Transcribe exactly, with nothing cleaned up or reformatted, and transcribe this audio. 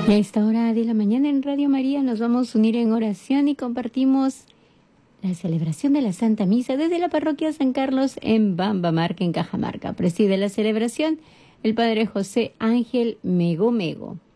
Y a esta hora de la mañana en Radio María nos vamos a unir en oración y compartimos la celebración de la Santa Misa desde la parroquia San Carlos en Bambamarca, en Cajamarca. Preside la celebración el Padre José Ángel Mego Mego.